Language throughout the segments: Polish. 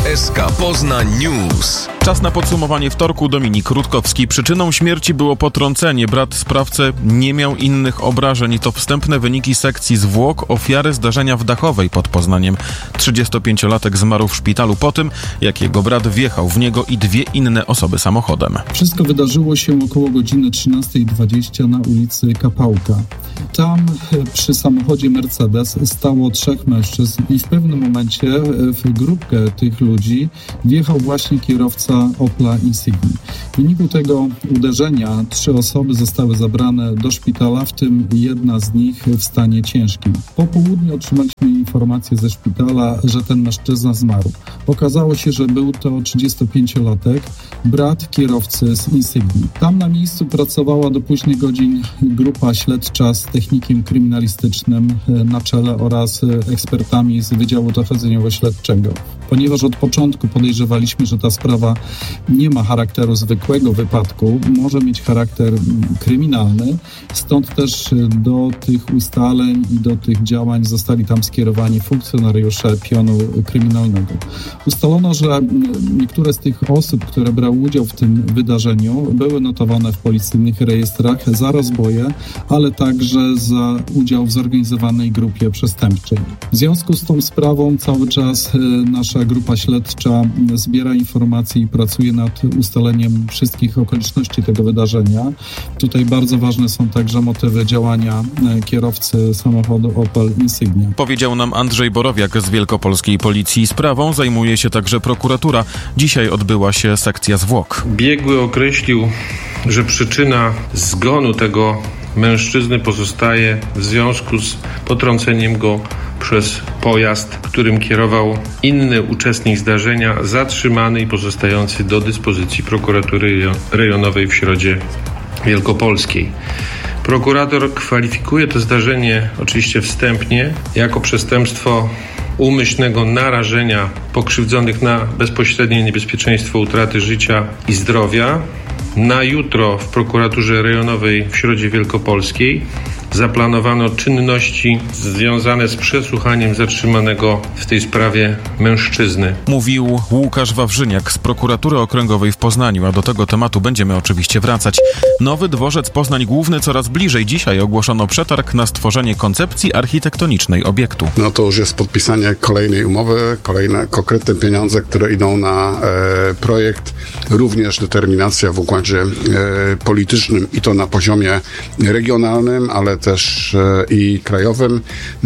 SK Poznań News. Czas na podsumowanie wtorku. Dominik Rutkowski. Przyczyną śmierci było potrącenie. Brat sprawcy nie miał innych obrażeń. To wstępne wyniki sekcji zwłok ofiary zdarzenia w Dachowej pod Poznaniem. 35-latek zmarł w szpitalu po tym, jak jego brat wjechał w niego i dwie inne osoby samochodem. Wszystko wydarzyło się około godziny 13:20 na ulicy Kapałka. Tam przy samochodzie Mercedes stało trzech mężczyzn i w pewnym momencie w grupkę tych ludzi wjechał właśnie kierowca Opla Insigni. W wyniku tego uderzenia 3 osoby zostały zabrane do szpitala, w tym jedna z nich w stanie ciężkim. Po południu otrzymaliśmy informację ze szpitala, że ten mężczyzna zmarł. Okazało się, że był to 35-latek, brat kierowcy z Insigni. Tam na miejscu pracowała do późnych godzin grupa śledcza z technikiem kryminalistycznym na czele oraz ekspertami z Wydziału Dochodzeniowo-Śledczego. Ponieważ od początku podejrzewaliśmy, że ta sprawa nie ma charakteru zwykłego wypadku, może mieć charakter kryminalny, stąd też do tych ustaleń i do tych działań zostali tam skierowani funkcjonariusze pionu kryminalnego. Ustalono, że niektóre z tych osób, które brały udział w tym wydarzeniu, były notowane w policyjnych rejestrach za rozboje, ale także za udział w zorganizowanej grupie przestępczej. W związku z tą sprawą cały czas nasza grupa śledcza zbiera informacje i pracuje nad ustaleniem wszystkich okoliczności tego wydarzenia. Tutaj bardzo ważne są także motywy działania kierowcy samochodu Opel Insignia. Powiedział nam Andrzej Borowiak z Wielkopolskiej Policji. Sprawą zajmuje się także prokuratura. Dzisiaj odbyła się sekcja zwłok. Biegły określił, że przyczyna zgonu tego mężczyzny pozostaje w związku z potrąceniem go przez pojazd, którym kierował inny uczestnik zdarzenia, zatrzymany i pozostający do dyspozycji prokuratury rejonowej w Środzie Wielkopolskiej. Prokurator kwalifikuje to zdarzenie oczywiście wstępnie jako przestępstwo umyślnego narażenia pokrzywdzonych na bezpośrednie niebezpieczeństwo utraty życia i zdrowia. Na jutro w prokuraturze rejonowej w Środzie Wielkopolskiej zaplanowano czynności związane z przesłuchaniem zatrzymanego w tej sprawie mężczyzny. Mówił Łukasz Wawrzyniak z prokuratury okręgowej w Poznaniu, a do tego tematu będziemy oczywiście wracać. Nowy dworzec Poznań Główny coraz bliżej. Dzisiaj ogłoszono przetarg na stworzenie koncepcji architektonicznej obiektu. No to już jest podpisanie kolejnej umowy, kolejne konkretne pieniądze, które idą na projekt. Również determinacja w układzie politycznym i to na poziomie regionalnym, ale też i krajowym.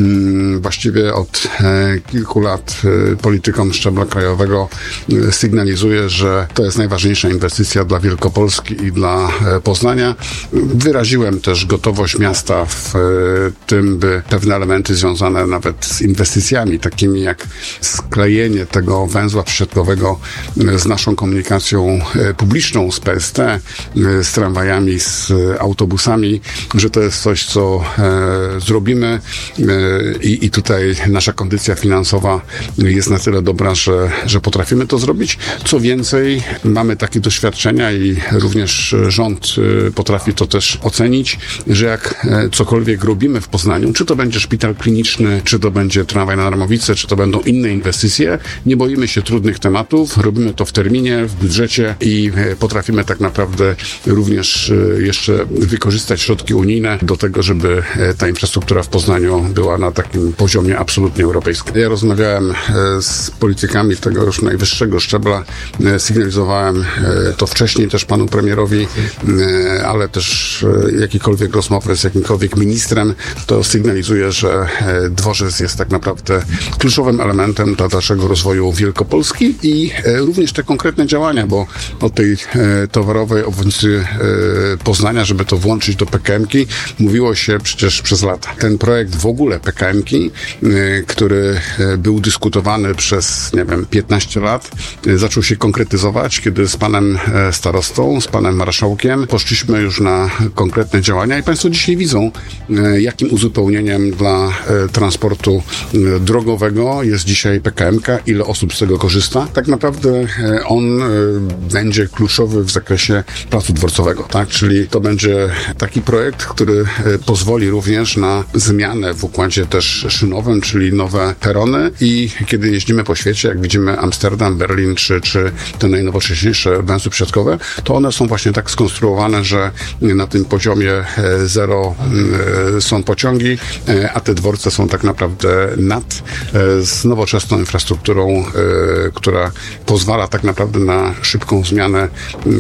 Właściwie od kilku lat politykom szczebla krajowego sygnalizuje, że to jest najważniejsza inwestycja dla Wielkopolski i dla Poznania. Wyraziłem też gotowość miasta w tym, by pewne elementy związane nawet z inwestycjami, takimi jak sklejenie tego węzła przysiadkowego z naszą komunikacją publiczną, z PST, z tramwajami, z autobusami, że to jest coś, co zrobimy i tutaj nasza kondycja finansowa jest na tyle dobra, że potrafimy to zrobić. Co więcej, mamy takie doświadczenia i również rząd potrafi to też ocenić, że jak cokolwiek robimy w Poznaniu, czy to będzie szpital kliniczny, czy to będzie tramwaj na Darmowice, czy to będą inne inwestycje, nie boimy się trudnych tematów, robimy to w terminie, w budżecie i potrafimy tak naprawdę również jeszcze wykorzystać środki unijne do tego, żeby ta infrastruktura w Poznaniu była na takim poziomie absolutnie europejskim. Ja rozmawiałem z politykami tego już najwyższego szczebla, sygnalizowałem to wcześniej też panu premierowi, ale też jakiekolwiek rozmowy z jakimkolwiek ministrem, to sygnalizuje, że dworzec jest tak naprawdę kluczowym elementem dla dalszego rozwoju Wielkopolski i również te konkretne działania, bo od tej towarowej obwodnicy Poznania, żeby to włączyć do PKM-ki, mówiło się przecież przez lata. Ten projekt w ogóle PKM-ki, który był dyskutowany przez, 15 lat, zaczął się konkretyzować, kiedy z panem starostą, z panem marszałkiem poszliśmy już na konkretne działania i państwo dzisiaj widzą, jakim uzupełnieniem dla transportu drogowego jest dzisiaj PKM-ka, ile osób z tego korzysta. Tak naprawdę on będzie kluczowy w zakresie placu dworcowego, tak? Czyli to będzie taki projekt, który pozwoli również na zmianę w układzie też szynowym, czyli nowe perony i kiedy jeździmy po świecie, jak widzimy Amsterdam, Berlin czy te najnowocześniejsze węzły przesiadkowe, to one są właśnie tak skonstruowane, że na tym poziomie zero są pociągi, a te dworce są tak naprawdę nad z nowoczesną infrastrukturą, która pozwala tak naprawdę na szybką zmianę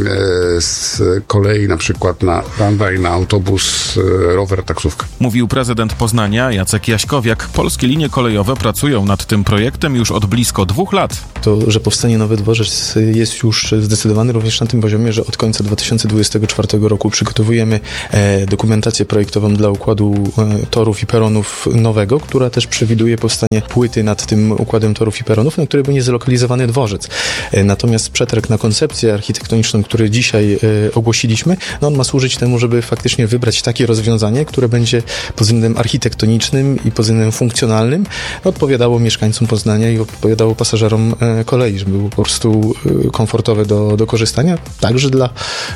z kolei na przykład na tramwaj, na autobus, rower, taksówkę. Mówił prezydent Poznania Jacek Jaśkowiak. Polskie linie kolejowe pracują nad tym projektem już od blisko 2 lat. To, że powstanie nowy dworzec jest już zdecydowany również na tym poziomie, że od końca 2024 roku przygotowujemy dokumentację projektową dla układu torów i peronów nowego, która też przewiduje powstanie płyty nad tym układem torów i peronów, na której będzie zlokalizowany dworzec. Natomiast przetarg na koncepcję architektoniczną, który dzisiaj ogłosiliśmy, on ma służyć temu, żeby faktycznie wybrać takie rozwiązanie, które będzie pod względem architektonicznym i pod względem funkcjonalnym odpowiadało mieszkańcom Poznania i odpowiadało pasażerom kolei, żeby było po prostu komfortowe do korzystania, także dla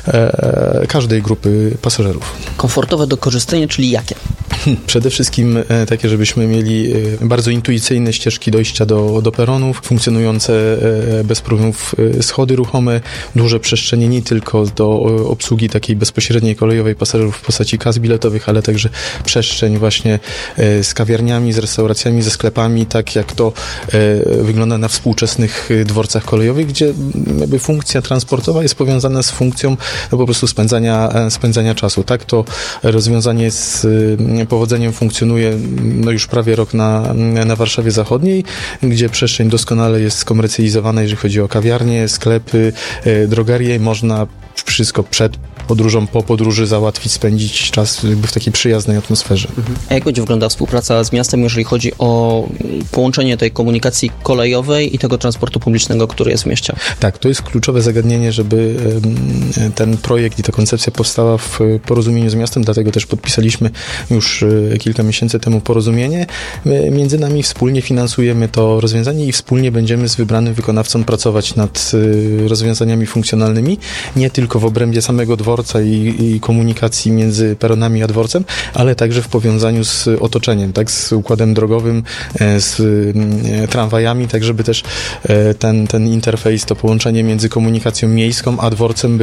każdej grupy pasażerów. Komfortowe do korzystania, czyli jakie? Przede wszystkim takie, żebyśmy mieli bardzo intuicyjne ścieżki dojścia do peronów, funkcjonujące bez problemów schody ruchome, duże przestrzenie nie tylko do obsługi takiej bezpośredniej kolejowej pasażerów w postaci kas biletowych, ale także przestrzeń właśnie z kawiarniami, z restauracjami, ze sklepami, tak jak to wygląda na współczesnych dworcach kolejowych, gdzie jakby funkcja transportowa jest powiązana z funkcją po prostu spędzania czasu. Tak to rozwiązanie z powodzeniem funkcjonuje już prawie rok na Warszawie Zachodniej, gdzie przestrzeń doskonale jest skomercjalizowana, jeżeli chodzi o kawiarnie, sklepy, drogerie. Można wszystko przed podróżą, po podróży załatwić, spędzić czas jakby w takiej przyjaznej atmosferze. A jak będzie wyglądała współpraca z miastem, jeżeli chodzi o połączenie tej komunikacji kolejowej i tego transportu publicznego, który jest w mieście? Tak, to jest kluczowe zagadnienie, żeby ten projekt i ta koncepcja powstała w porozumieniu z miastem, dlatego też podpisaliśmy już kilka miesięcy temu porozumienie. Między nami wspólnie finansujemy to rozwiązanie i wspólnie będziemy z wybranym wykonawcą pracować nad rozwiązaniami funkcjonalnymi, nie tylko w obrębie samego dworca i komunikacji między peronami a dworcem, ale także w powiązaniu z otoczeniem, tak, z układem drogowym, z tramwajami, tak żeby też ten interfejs, to połączenie między komunikacją miejską a dworcem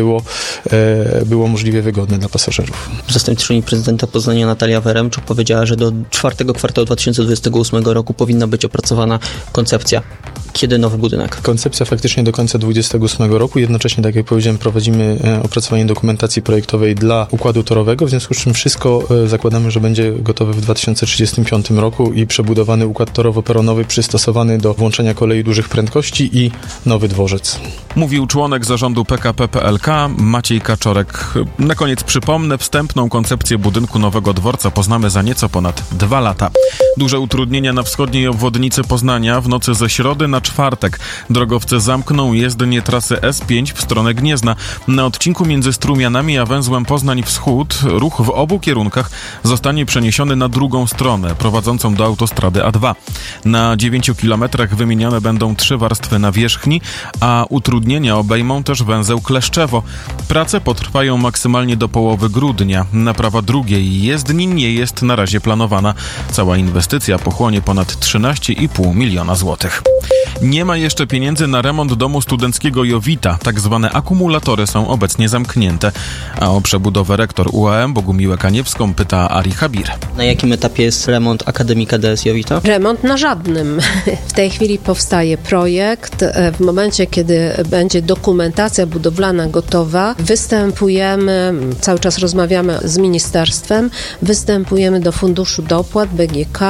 było możliwie wygodne dla pasażerów. Zastępczyni prezydenta Poznania Natalia Weremczuk powiedziała, że do 4 kwartału 2028 roku powinna być opracowana koncepcja. Kiedy nowy budynek? Koncepcja faktycznie do końca 2028 roku. Jednocześnie, tak jak powiedziałem, prowadzimy opracowanie dokumentacji projektowej dla układu torowego, w związku z czym wszystko zakładamy, że będzie gotowe w 2035 roku i przebudowany układ torowo-peronowy przystosowany do włączenia kolei dużych prędkości i nowy dworzec. Mówił członek zarządu PKP PLK Maciej Kaczorek. Na koniec przypomnę, wstępną koncepcję budynku nowego dworca poznamy za nieco ponad 2 lata. Duże utrudnienia na wschodniej obwodnicy Poznania w nocy ze środy na czwartek. Drogowcy zamkną jezdnię trasy S5 w stronę Gniezna. Na odcinku między Strumianami a węzłem Poznań Wschód ruch w obu kierunkach zostanie przeniesiony na drugą stronę, prowadzącą do autostrady A2. Na 9 kilometrach wymienione będą 3 warstwy nawierzchni, a utrudnienia obejmą też węzeł Kleszczewo. Prace potrwają maksymalnie do połowy grudnia. Naprawa drugiej jezdni nie jest na razie planowana. Cała inwestycja pochłonie ponad 13,5 miliona złotych. Nie ma jeszcze pieniędzy na remont domu studenckiego Jowita. Tak zwane akumulatory są obecnie zamknięte. A o przebudowę rektor UAM Bogumiłę Kaniewską pyta Ari Habir. Na jakim etapie jest remont Akademika DS Jowita? Remont na żadnym. W tej chwili powstaje projekt. W momencie, kiedy będzie dokumentacja budowlana gotowa, występujemy, cały czas rozmawiamy z ministerstwem, występujemy do Funduszu Dopłat BGK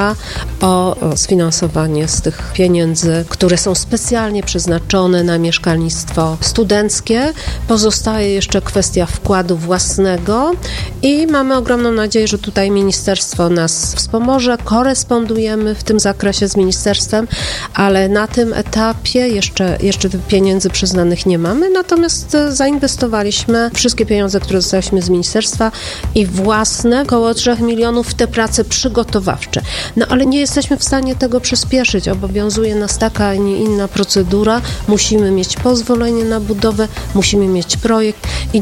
o sfinansowanie z tych pieniędzy, które są specjalnie przeznaczone na mieszkalnictwo studenckie. Pozostaje jeszcze kwestia wkładu własnego i mamy ogromną nadzieję, że tutaj ministerstwo nas wspomoże. Korespondujemy w tym zakresie z ministerstwem, ale na tym etapie jeszcze pieniędzy przyznanych nie mamy, natomiast zainwestowaliśmy wszystkie pieniądze, które dostaliśmy z ministerstwa i własne, około 3 milionów w te prace przygotowawcze. No ale nie jesteśmy w stanie tego przyspieszyć. Obowiązuje nas taka, a nie inna procedura. Musimy mieć pozwolenie na budowę, musimy mieć projekt i dopiero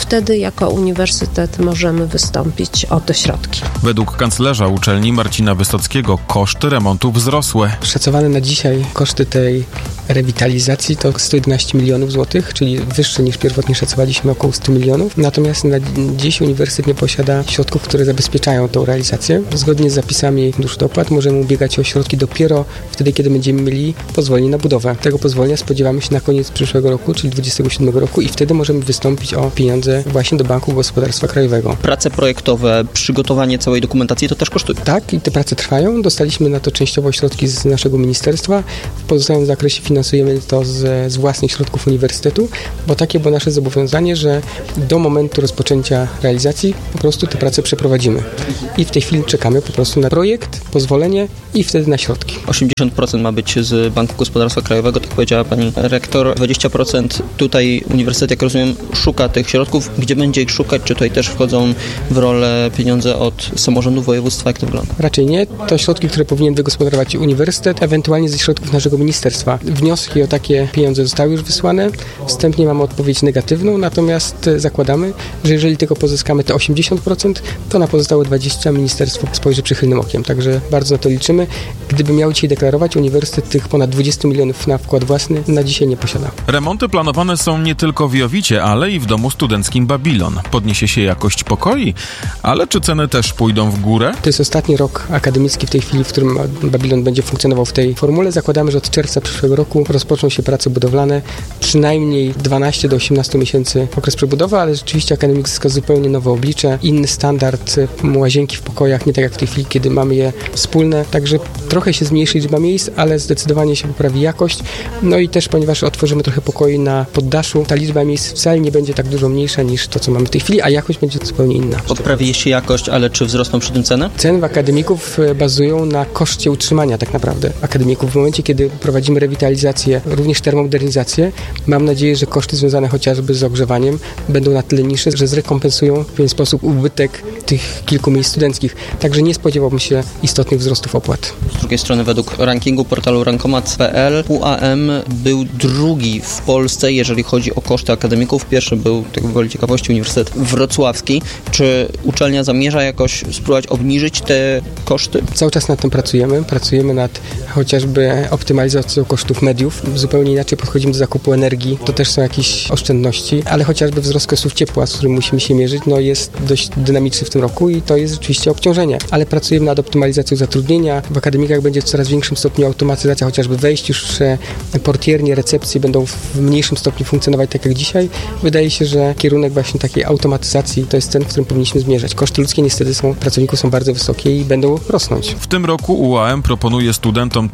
wtedy jako uniwersytet możemy wystąpić o te środki. Według kanclerza uczelni Marcina Wysockiego koszty remontu wzrosły. Szacowane na dzisiaj koszty tej rewitalizacji to 111 milionów złotych, czyli wyższe niż pierwotnie szacowaliśmy, około 100 milionów. Natomiast na dziś uniwersytet nie posiada środków, które zabezpieczają tę realizację. Zgodnie z zapisami Funduszu Dopłat możemy ubiegać o środki dopiero wtedy, kiedy będziemy mieli pozwolenie na budowę. Tego pozwolenia spodziewamy się na koniec przyszłego roku, czyli 2027 roku i wtedy możemy wystąpić o pieniądze właśnie do Banku Gospodarstwa Krajowego. Prace projektowe, przygotowanie całej dokumentacji to też kosztuje. Tak, i te prace trwają. Dostaliśmy na to częściowo środki z naszego ministerstwa. W pozostałym zakresie finansujemy to z własnych środków uniwersytetu, bo takie było nasze zobowiązanie, że do momentu rozpoczęcia realizacji po prostu te prace przeprowadzimy. I w tej chwili czekamy po prostu na projekt, pozwolenie i wtedy na środki. 80% ma być z Banku Gospodarstwa Krajowego, tak powiedziała pani rektor. 20% tutaj uniwersytet, jak rozumiem, szuka tych środków. Gdzie będzie ich szukać? Czy tutaj też wchodzą w rolę pieniądze od samorządu województwa? Jak to wygląda? Raczej nie. To środki, które powinien wygospodarować uniwersytet, ewentualnie ze środków naszego ministerstwa. Wnioski o takie pieniądze zostały już wysłane. Wstępnie mamy odpowiedź negatywną, natomiast zakładamy, że jeżeli tylko pozyskamy te 80%, to na pozostałe 20% ministerstwo spojrzy przychylnym okiem. Także bardzo na to liczymy. Gdyby miał dzisiaj deklarować, uniwersytet tych ponad 20 milionów na wkład własny na dzisiaj nie posiada. Remonty planowane są nie tylko w Jowicie, ale i w domu studenckim Babilon. Podniesie się jakość pokoi, ale czy ceny też pójdą w górę? To jest ostatni rok akademicki w tej chwili, w którym Babilon będzie funkcjonował w tej formule. Zakładamy, że od czerwca przyszłego roku rozpoczną się prace budowlane. Przynajmniej 12 do 18 miesięcy okres przebudowy, ale rzeczywiście akademik zyska zupełnie nowe oblicze, inny standard, łazienki w pokojach, nie tak jak w tej chwili, kiedy mamy je wspólne. Także trochę się zmniejszy liczba miejsc, ale zdecydowanie się poprawi jakość. No i też, ponieważ otworzymy trochę pokoi na poddaszu, ta liczba miejsc wcale nie będzie tak dużo mniejsza niż to, co mamy w tej chwili, a jakość będzie zupełnie inna. Poprawi się jakość, ale czy wzrosną przy tym ceny? Ceny w akademików bazują na koszcie utrzymania tak naprawdę akademików. W momencie, kiedy prowadzimy rewitalizację, również termomodernizację, mam nadzieję, że koszty związane chociażby z ogrzewaniem będą na tyle niższe, że zrekompensują w pewien sposób ubytek tych kilku miejsc studenckich. Także nie spodziewałbym się istotnych wzrostów opłat. Z drugiej strony według rankingu portalu rankomat.pl UAM był drugi w Polsce, jeżeli chodzi o koszty akademików. Pierwszy był, tak gwoli ciekawości, Uniwersytet Wrocławski. Czy uczelnia zamierza jakoś spróbować obniżyć te koszty? Cały czas nad tym pracujemy. Pracujemy nad chociażby optymalizacją kosztów mediów. Zupełnie inaczej podchodzimy do zakupu energii. To też są jakieś oszczędności, ale chociażby wzrost kosztów ciepła, z którym musimy się mierzyć, jest dość dynamiczny w tym roku i to jest rzeczywiście obciążenie. Ale pracujemy nad optymalizacją zatrudnienia. W akademikach będzie w coraz większym stopniu automatyzacja, chociażby wejść już portiernie, recepcje będą w mniejszym stopniu funkcjonować tak jak dzisiaj. Wydaje się, że kierunek właśnie takiej automatyzacji to jest ten, w którym powinniśmy zmierzać. Koszty ludzkie niestety pracowników są bardzo wysokie i będą rosnąć. W tym roku UAM proponuje studentom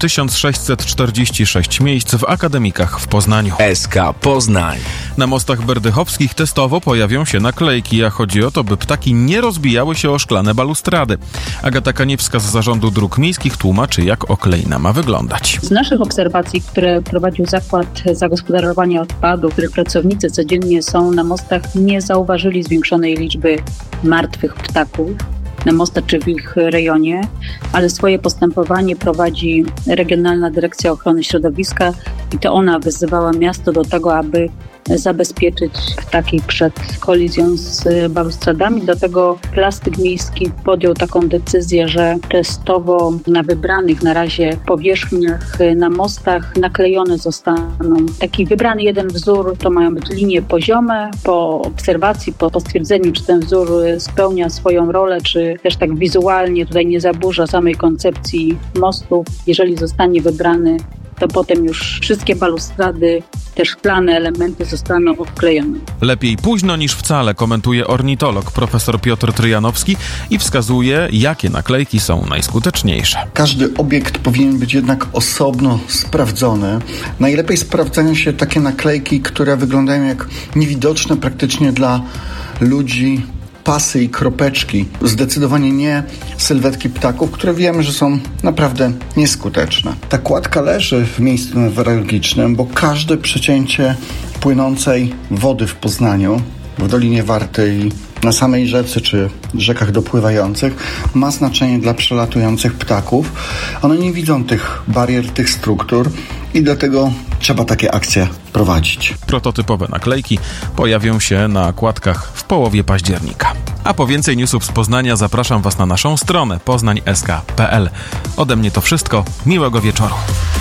1646 miejsc w akademikach w Poznaniu. SK Poznań. Na mostach berdychowskich testowo pojawią się naklejki, a chodzi o to, by ptaki nie rozbijały się o szklane balustrady. Agata Kaniewska z Zarządu Dróg Miejskich tłumaczy, jak oklejna ma wyglądać. Z naszych obserwacji, które prowadził Zakład Zagospodarowania Odpadów, których pracownicy codziennie są na mostach, nie zauważyli zwiększonej liczby martwych ptaków na mostach czy w ich rejonie, ale swoje postępowanie prowadzi Regionalna Dyrekcja Ochrony Środowiska i to ona wezywała miasto do tego, aby zabezpieczyć ptaki przed kolizją z balustradami. Dlatego Plastyk Miejski podjął taką decyzję, że testowo na wybranych na razie powierzchniach na mostach naklejone zostaną taki wybrany jeden wzór. To mają być linie poziome. Po obserwacji, po stwierdzeniu, czy ten wzór spełnia swoją rolę, czy też tak wizualnie tutaj nie zaburza samej koncepcji mostów. Jeżeli zostanie wybrany, to potem już wszystkie balustrady, też szklane elementy zostaną odklejone. Lepiej późno niż wcale, komentuje ornitolog profesor Piotr Tryjanowski i wskazuje, jakie naklejki są najskuteczniejsze. Każdy obiekt powinien być jednak osobno sprawdzony. Najlepiej sprawdzają się takie naklejki, które wyglądają jak niewidoczne praktycznie dla ludzi pasy i kropeczki. Zdecydowanie nie sylwetki ptaków, które wiemy, że są naprawdę nieskuteczne. Ta kładka leży w miejscu newralgicznym, bo każde przecięcie płynącej wody w Poznaniu, w Dolinie Wartej, na samej rzece czy rzekach dopływających ma znaczenie dla przelatujących ptaków. One nie widzą tych barier, tych struktur i dlatego trzeba takie akcje prowadzić. Prototypowe naklejki pojawią się na okładkach w połowie października. A po więcej newsów z Poznania zapraszam Was na naszą stronę poznań.sk.pl. Ode mnie to wszystko. Miłego wieczoru.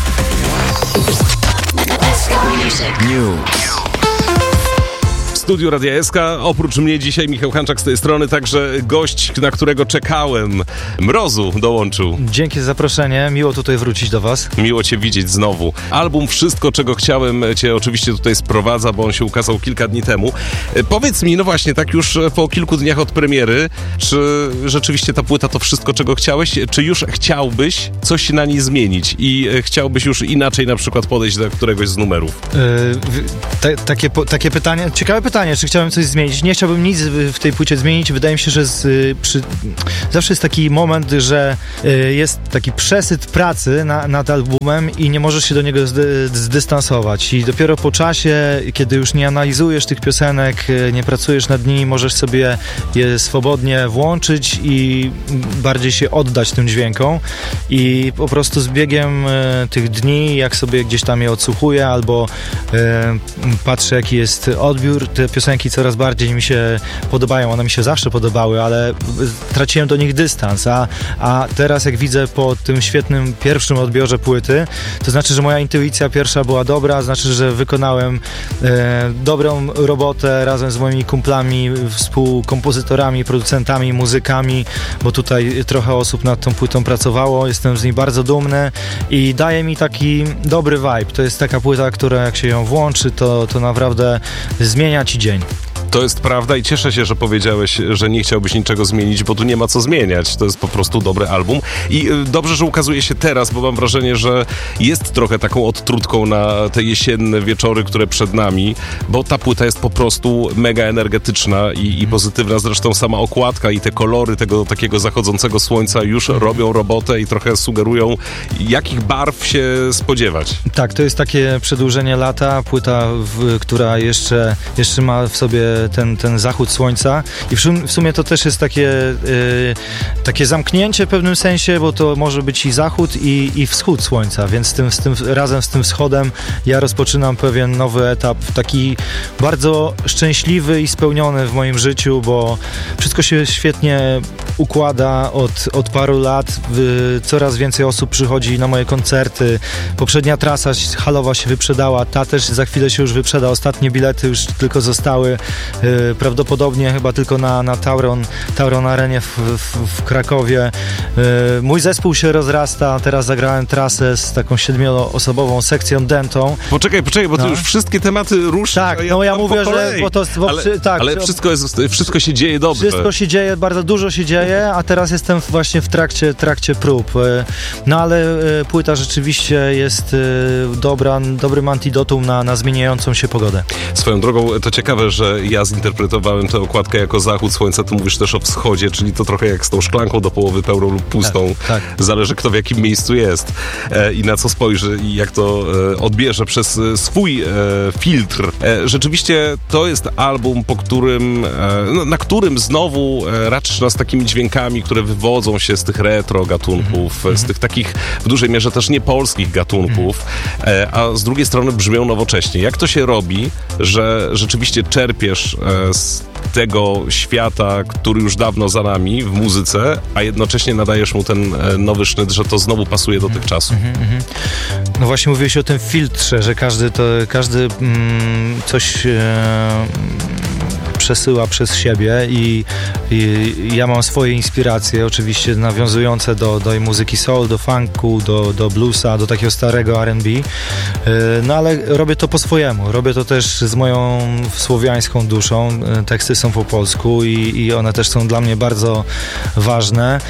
News. W studiu Radia SK, oprócz mnie dzisiaj Michał Hanczak z tej strony, także gość, na którego czekałem, Mrozu, dołączył. Dzięki za zaproszenie, miło tutaj wrócić do Was. Miło Cię widzieć znowu. Album Wszystko, czego chciałem Cię oczywiście tutaj sprowadza, bo on się ukazał kilka dni temu. Powiedz mi, no właśnie, tak już po kilku dniach od premiery, czy rzeczywiście ta płyta to wszystko, czego chciałeś, czy już chciałbyś coś na niej zmienić i chciałbyś już inaczej na przykład podejść do któregoś z numerów? Takie pytanie, ciekawe pytanie, czy chciałbym coś zmienić. Nie chciałbym nic w tej płycie zmienić. Wydaje mi się, że zawsze jest taki moment, że jest taki przesyt pracy nad albumem i nie możesz się do niego zdystansować. I dopiero po czasie, kiedy już nie analizujesz tych piosenek, nie pracujesz nad nimi, możesz sobie je swobodnie włączyć i bardziej się oddać tym dźwiękom. I po prostu z biegiem tych dni, jak sobie gdzieś tam je odsłuchuję albo patrzę, jaki jest odbiór, te piosenki coraz bardziej mi się podobają. One mi się zawsze podobały, ale traciłem do nich dystans. A teraz jak widzę po tym świetnym pierwszym odbiorze płyty, to znaczy, że moja intuicja pierwsza była dobra, znaczy, że wykonałem dobrą robotę razem z moimi kumplami, współkompozytorami, producentami, muzykami, bo tutaj trochę osób nad tą płytą pracowało. Jestem z niej bardzo dumny i daje mi taki dobry vibe. To jest taka płyta, która jak się ją włączy, to naprawdę zmienia ci dzień. To jest prawda i cieszę się, że powiedziałeś, że nie chciałbyś niczego zmienić, bo tu nie ma co zmieniać. To jest po prostu dobry album. I dobrze, że ukazuje się teraz, bo mam wrażenie, że jest trochę taką odtrutką na te jesienne wieczory, które przed nami, bo ta płyta jest po prostu mega energetyczna i pozytywna. Zresztą sama okładka i te kolory tego takiego zachodzącego słońca już robią robotę i trochę sugerują, jakich barw się spodziewać. Tak, to jest takie przedłużenie lata, płyta, która jeszcze ma w sobie ten zachód słońca i w sumie to też jest takie zamknięcie w pewnym sensie, bo to może być i zachód i wschód słońca, więc razem z tym wschodem ja rozpoczynam pewien nowy etap, taki bardzo szczęśliwy i spełniony w moim życiu, bo wszystko się świetnie układa od paru lat, coraz więcej osób przychodzi na moje koncerty, poprzednia trasa halowa się wyprzedała, ta też za chwilę się już wyprzeda, ostatnie bilety już tylko zostały, prawdopodobnie chyba tylko na Tauron Arenie w Krakowie. Mój zespół się rozrasta, teraz zagrałem trasę z taką 7-osobową sekcją dentą. Poczekaj, bo ty już wszystkie tematy ruszysz. Tak, ja mówię, że... Ale wszystko się dzieje dobrze. Wszystko się dzieje, bardzo dużo się dzieje, a teraz jestem właśnie w trakcie prób. No ale płyta rzeczywiście jest dobrym antidotum na zmieniającą się pogodę. Swoją drogą, to ciekawe, że ja zinterpretowałem tę okładkę jako zachód słońca, ty mówisz też o wschodzie, czyli to trochę jak z tą szklanką do połowy pełną lub pustą. Tak. Zależy, kto w jakim miejscu jest i na co spojrzy i jak to odbierze przez swój filtr. Rzeczywiście to jest album, na którym znowu raczysz nas takimi dźwiękami, które wywodzą się z tych retro gatunków, z tych takich w dużej mierze też niepolskich gatunków, a z drugiej strony brzmią nowocześnie. Jak to się robi, że rzeczywiście czerpiesz z tego świata, który już dawno za nami w muzyce, a jednocześnie nadajesz mu ten nowy sznyt, że to znowu pasuje do tych czasów. No właśnie mówiłeś o tym filtrze, że każdy coś przesyła przez siebie i ja mam swoje inspiracje, oczywiście nawiązujące do muzyki soul, do funku, do bluesa, do takiego starego R&B, no ale robię to po swojemu, robię to też z moją słowiańską duszą, teksty są po polsku i one też są dla mnie bardzo ważne.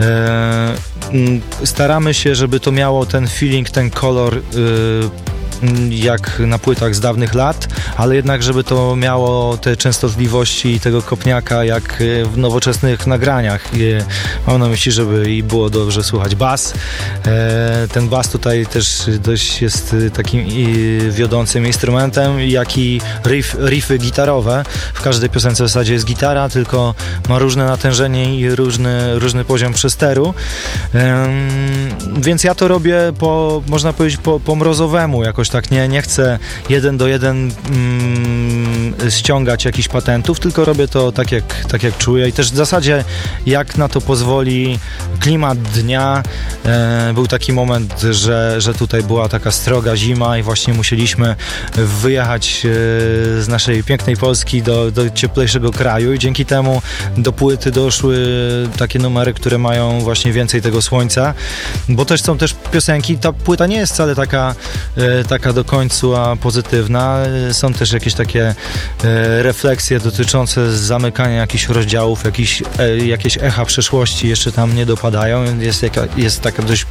Staramy się, żeby to miało ten feeling, ten kolor jak na płytach z dawnych lat, ale jednak, żeby to miało te częstotliwości i tego kopniaka jak w nowoczesnych nagraniach. Mam na myśli, żeby i było dobrze słuchać bas. Ten bas tutaj też dość jest takim wiodącym instrumentem, jak i riffy gitarowe. W każdej piosence w zasadzie jest gitara, tylko ma różne natężenie i różny poziom przesteru. Więc ja to robię można powiedzieć po mrozowemu, jakoś tak, nie chcę 1 do 1 ściągać jakichś patentów, tylko robię to tak jak czuję i też w zasadzie jak na to pozwoli klimat dnia. Był taki moment, że tutaj była taka sroga zima i właśnie musieliśmy wyjechać z naszej pięknej Polski do cieplejszego kraju i dzięki temu do płyty doszły takie numery, które mają właśnie więcej tego słońca, bo też są też piosenki, ta płyta nie jest wcale taka do końca pozytywna, są też jakieś takie refleksje dotyczące zamykania jakichś rozdziałów, jakieś echa przeszłości jeszcze tam nie dopadają, jest taka dość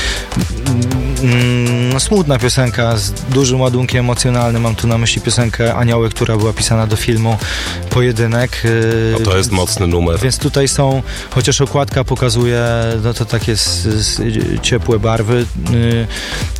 smutna piosenka z dużym ładunkiem emocjonalnym. Mam tu na myśli piosenkę Anioły, która była pisana do filmu Pojedynek. No to jest mocny numer. Więc tutaj są, chociaż okładka pokazuje, no to takie ciepłe barwy,